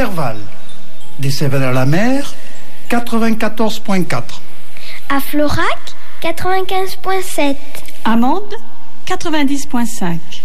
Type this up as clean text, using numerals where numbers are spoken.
Intervalle. Des Cévennes-à-la-Mer, 94.4. À Florac, 95.7. À Mende, 90.5.